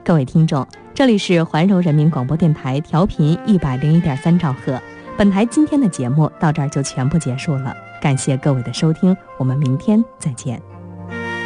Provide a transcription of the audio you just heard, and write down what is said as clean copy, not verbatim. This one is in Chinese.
各位听众，这里是环柔人民广播电台调频101.3兆赫。本台今天的节目到这儿就全部结束了，感谢各位的收听，我们明天再见。